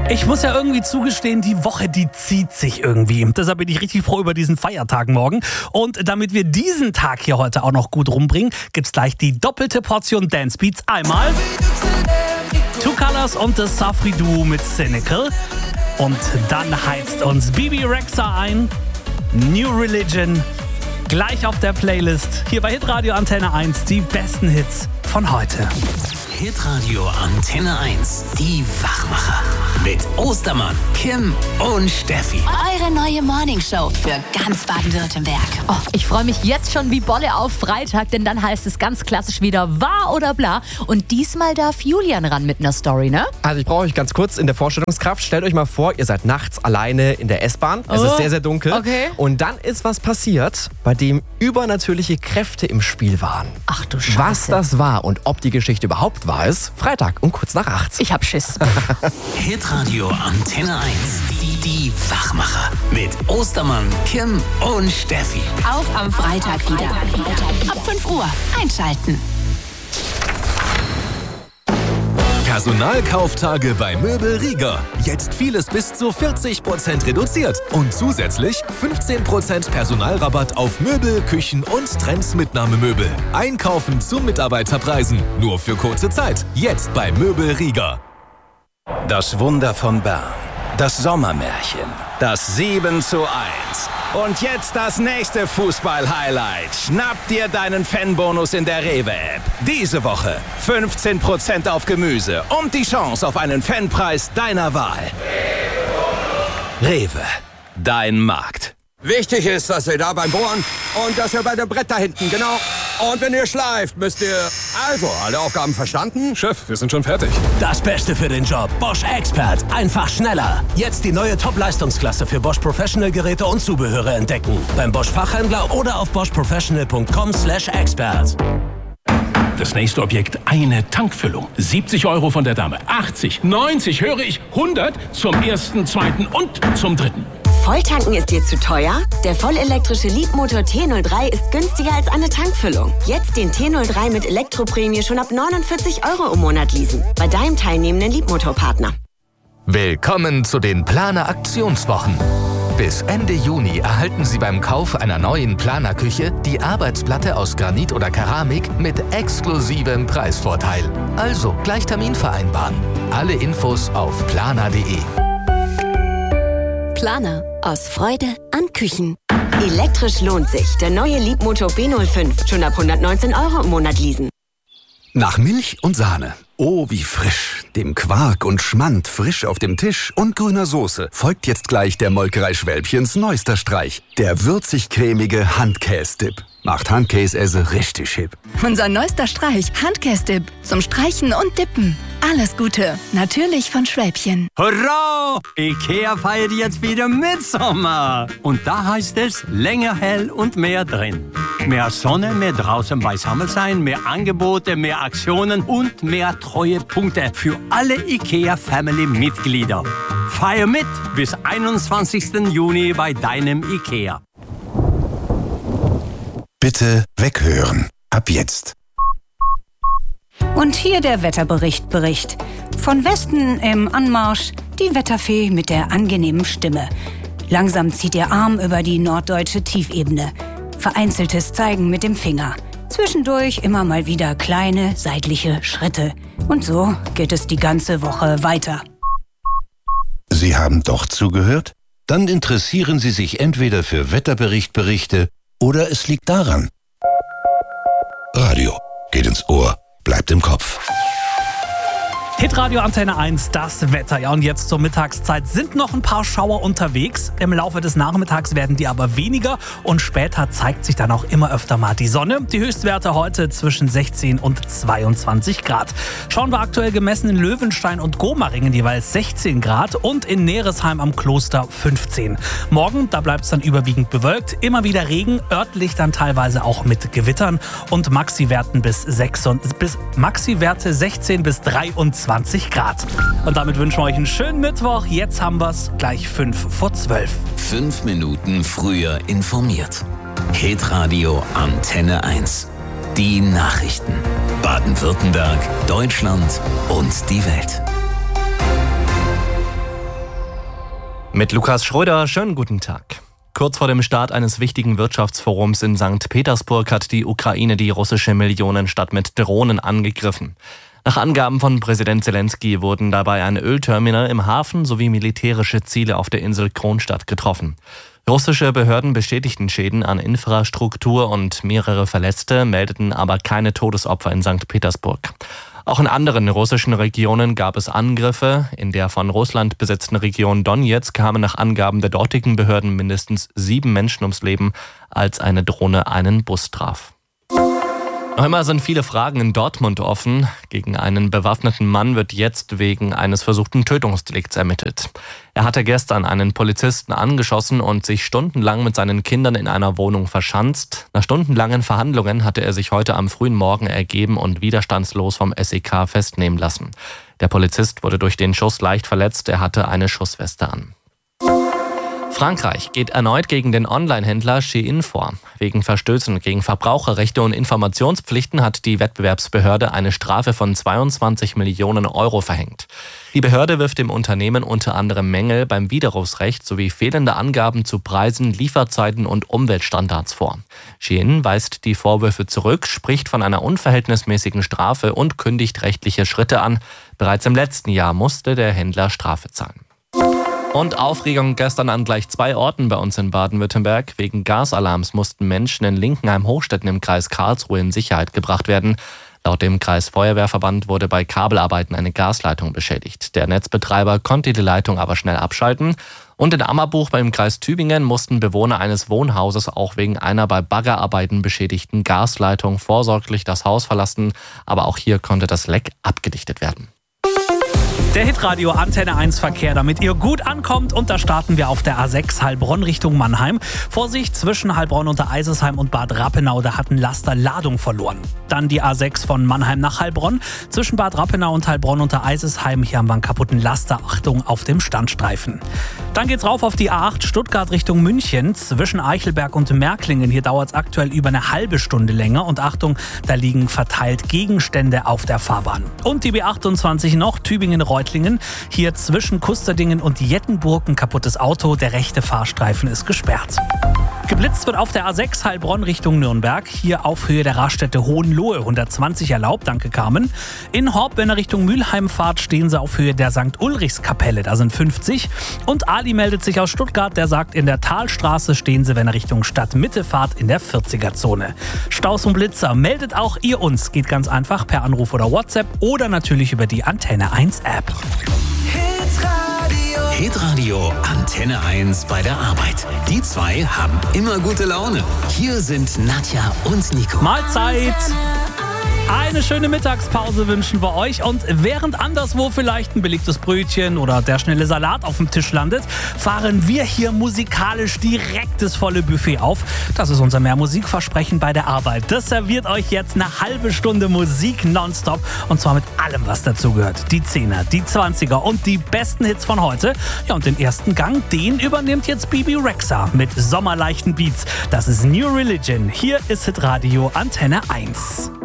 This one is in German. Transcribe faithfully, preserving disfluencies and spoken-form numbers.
Ich muss ja irgendwie zugestehen, die Woche, die zieht sich irgendwie. Deshalb bin ich richtig froh über diesen Feiertag morgen. Und damit wir diesen Tag hier heute auch noch gut rumbringen, gibt's gleich die doppelte Portion Dance Beats. Einmal Two Colors und das Safri Duo mit Cynical. Und dann heizt uns Bibi Rexha ein. New Religion. Gleich auf der Playlist. Hier bei Hitradio Antenne eins die besten Hits von heute. Hitradio Antenne eins, die Wachmacher. Mit Ostermann, Kim und Steffi. Eure neue Morningshow für ganz Baden-Württemberg. Oh, ich freue mich jetzt schon wie Bolle auf Freitag, denn dann heißt es ganz klassisch wieder wahr oder bla. Und diesmal darf Julian ran mit einer Story, ne? Also ich brauche euch ganz kurz in der Vorstellungskraft. Stellt euch mal vor, ihr seid nachts alleine in der S-Bahn. Es Oh, ist sehr, sehr dunkel. okay. Und dann ist was passiert, bei dem übernatürliche Kräfte im Spiel waren. Ach du Scheiße. Was das war und ob die Geschichte überhaupt wahr ist, Freitag um kurz nach acht. Ich hab Schiss. Hitradio Antenne eins, die, die Wachmacher. Mit Ostermann, Kim und Steffi. Auch am Freitag wieder. Ab fünf Uhr einschalten. Personalkauftage bei Möbel Rieger. Jetzt vieles bis zu vierzig Prozent reduziert. Und zusätzlich fünfzehn Prozent Personalrabatt auf Möbel, Küchen und Trendsmitnahmemöbel. Einkaufen zu Mitarbeiterpreisen. Nur für kurze Zeit. Jetzt bei Möbel Rieger. Das Wunder von Bern. Das Sommermärchen. Das sieben zu eins. Und jetzt das nächste Fußball-Highlight. Schnapp dir deinen Fanbonus in der Rewe-App. Diese Woche fünfzehn Prozent auf Gemüse und die Chance auf einen Fanpreis deiner Wahl. Rewe, dein Markt. Wichtig ist, dass ihr da beim Bohren und dass ihr bei dem Brett da hinten, genau. Und wenn ihr schleift, müsst ihr... Also, alle Aufgaben verstanden? Chef, wir sind schon fertig. Das Beste für den Job. Bosch Expert. Einfach schneller. Jetzt die neue Top-Leistungsklasse für Bosch Professional Geräte und Zubehöre entdecken. Beim Bosch Fachhändler oder auf bosch professional punkt com slash expert. Das nächste Objekt, eine Tankfüllung. siebzig Euro von der Dame. achtzig, neunzig, höre ich, hundert zum ersten, zweiten und zum dritten. Volltanken ist dir zu teuer? Der vollelektrische Leapmotor T null drei ist günstiger als eine Tankfüllung. Jetzt den T null drei mit Elektroprämie schon ab neunundvierzig Euro im Monat leasen. Bei deinem teilnehmenden Leapmotor-Partner. Willkommen zu den Planer Aktionswochen. Bis Ende Juni erhalten Sie beim Kauf einer neuen Planerküche die Arbeitsplatte aus Granit oder Keramik mit exklusivem Preisvorteil. Also gleich Termin vereinbaren. Alle Infos auf planer punkt de. Planer. Aus Freude an Küchen. Elektrisch lohnt sich. Der neue Leapmotor B null fünf. Schon ab hundertneunzehn Euro im Monat leasen. Nach Milch und Sahne. Oh, wie frisch. Dem Quark und Schmand frisch auf dem Tisch und grüner Soße folgt jetzt gleich der Molkerei Schwälbchens neuester Streich. Der würzig-cremige Handkäse-Dip. Macht Handkäse richtig hip. Unser neuester Streich, Handkäse-Dip. Zum Streichen und Dippen. Alles Gute. Natürlich von Schwäbchen. Hurra! Ikea feiert jetzt wieder Mitsommer. Und da heißt es länger hell und mehr drin. Mehr Sonne, mehr draußen beisammen sein, mehr Angebote, mehr Aktionen und mehr Treuepunkte für alle Ikea-Family-Mitglieder. Feier mit bis einundzwanzigsten Juni bei deinem Ikea. Bitte weghören. Ab jetzt. Und hier der Wetterbericht Bericht. Von Westen im Anmarsch die Wetterfee mit der angenehmen Stimme. Langsam zieht ihr Arm über die norddeutsche Tiefebene. Vereinzeltes Zeigen mit dem Finger. Zwischendurch immer mal wieder kleine seitliche Schritte. Und so geht es die ganze Woche weiter. Sie haben doch zugehört? Dann interessieren Sie sich entweder für Wetterberichtberichte oder es liegt daran. Radio geht ins Ohr, bleibt im Kopf. Hitradio Antenne eins, das Wetter. Ja, und jetzt zur Mittagszeit sind noch ein paar Schauer unterwegs. Im Laufe des Nachmittags werden die aber weniger und später zeigt sich dann auch immer öfter mal die Sonne. Die Höchstwerte heute zwischen sechzehn und zweiundzwanzig Grad. Schauen wir aktuell gemessen in Löwenstein und Gomaringen jeweils sechzehn Grad und in Neresheim am Kloster fünfzehn. Morgen, da bleibt es dann überwiegend bewölkt, immer wieder Regen, örtlich dann teilweise auch mit Gewittern und Maxi-Werten bis, bis Maxi-Werte sechzehn bis dreiundzwanzig Grad. Und damit wünschen wir euch einen schönen Mittwoch. Jetzt haben wir es gleich fünf vor zwölf. Fünf Minuten früher informiert. Hitradio Antenne eins. Die Nachrichten. Baden-Württemberg, Deutschland und die Welt. Mit Lukas Schröder, schönen guten Tag. Kurz vor dem Start eines wichtigen Wirtschaftsforums in Sankt Petersburg hat die Ukraine die russische Millionenstadt mit Drohnen angegriffen. Nach Angaben von Präsident Zelensky wurden dabei ein Ölterminal im Hafen sowie militärische Ziele auf der Insel Kronstadt getroffen. Russische Behörden bestätigten Schäden an Infrastruktur und mehrere Verletzte, meldeten aber keine Todesopfer in Sankt Petersburg. Auch in anderen russischen Regionen gab es Angriffe. In der von Russland besetzten Region Donetsk kamen nach Angaben der dortigen Behörden mindestens sieben Menschen ums Leben, als eine Drohne einen Bus traf. Noch immer sind viele Fragen in Dortmund offen. Gegen einen bewaffneten Mann wird jetzt wegen eines versuchten Tötungsdelikts ermittelt. Er hatte gestern einen Polizisten angeschossen und sich stundenlang mit seinen Kindern in einer Wohnung verschanzt. Nach stundenlangen Verhandlungen hatte er sich heute am frühen Morgen ergeben und widerstandslos vom S E K festnehmen lassen. Der Polizist wurde durch den Schuss leicht verletzt. Er hatte eine Schussweste an. Frankreich geht erneut gegen den Online-Händler Shein vor. Wegen Verstößen gegen Verbraucherrechte und Informationspflichten hat die Wettbewerbsbehörde eine Strafe von zweiundzwanzig Millionen Euro verhängt. Die Behörde wirft dem Unternehmen unter anderem Mängel beim Widerrufsrecht sowie fehlende Angaben zu Preisen, Lieferzeiten und Umweltstandards vor. Shein weist die Vorwürfe zurück, spricht von einer unverhältnismäßigen Strafe und kündigt rechtliche Schritte an. Bereits im letzten Jahr musste der Händler Strafe zahlen. Und Aufregung gestern an gleich zwei Orten bei uns in Baden-Württemberg. Wegen Gasalarms mussten Menschen in Linkenheim-Hochstetten im Kreis Karlsruhe in Sicherheit gebracht werden. Laut dem Kreisfeuerwehrverband wurde bei Kabelarbeiten eine Gasleitung beschädigt. Der Netzbetreiber konnte die Leitung aber schnell abschalten. Und in Ammerbuch beim Kreis Tübingen mussten Bewohner eines Wohnhauses auch wegen einer bei Baggerarbeiten beschädigten Gasleitung vorsorglich das Haus verlassen. Aber auch hier konnte das Leck abgedichtet werden. Der Hitradio Antenne eins Verkehr, damit ihr gut ankommt. Und da starten wir auf der A sechs Heilbronn Richtung Mannheim. Vorsicht, zwischen Heilbronn unter Eisesheim und Bad Rappenau, da hat ein Laster Ladung verloren. Dann die A sechs von Mannheim nach Heilbronn. Zwischen Bad Rappenau und Heilbronn unter Eisesheim, hier haben wir einen kaputten Laster. Achtung auf dem Standstreifen. Dann geht's rauf auf die A acht Stuttgart Richtung München. Zwischen Eichelberg und Märklingen, hier dauert es aktuell über eine halbe Stunde länger. Und Achtung, da liegen verteilt Gegenstände auf der Fahrbahn. Und die B achtundzwanzig noch, Tübingen-Reutlingen. Hier zwischen Kusterdingen und Jettenburg ein kaputtes Auto. Der rechte Fahrstreifen ist gesperrt. Geblitzt wird auf der A sechs Heilbronn Richtung Nürnberg. Hier auf Höhe der Raststätte Hohenlohe hundertzwanzig erlaubt. Danke, Carmen. In Horb, wenn ihr Richtung Mülheim fahrt, stehen sie auf Höhe der Sankt Ulrichskapelle. Da sind fünfzig. Und Ali meldet sich aus Stuttgart. Der sagt, in der Talstraße stehen sie, wenn ihr Richtung Stadtmitte fahrt, in der vierziger-Zone. Staus und Blitzer, meldet auch ihr uns. Geht ganz einfach per Anruf oder WhatsApp oder natürlich über die Antenne eins App. Hitradio Antenne eins bei der Arbeit. Die zwei haben immer gute Laune. Hier sind Nadja und Nico. Mahlzeit! Eine schöne Mittagspause wünschen wir euch. Und während anderswo vielleicht ein belegtes Brötchen oder der schnelle Salat auf dem Tisch landet, fahren wir hier musikalisch direkt das volle Buffet auf. Das ist unser Mehr-Musikversprechen bei der Arbeit. Das serviert euch jetzt eine halbe Stunde Musik nonstop. Und zwar mit allem, was dazugehört. Die Zehner, die Zwanziger und die besten Hits von heute. Ja, und den ersten Gang, den übernimmt jetzt Bibi Rexha mit sommerleichten Beats. Das ist New Religion. Hier ist Hitradio Antenne eins.